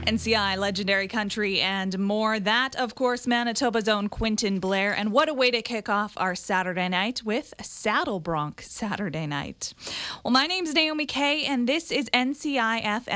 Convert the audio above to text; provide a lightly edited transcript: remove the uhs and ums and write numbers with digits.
NCI, Legendary Country, and more. That, of course, Manitoba's own Quentin Blair. And what a way to kick off our Saturday night with Saddle Bronc Saturday night. Well, my name's Naomi Kay, and this is NCIF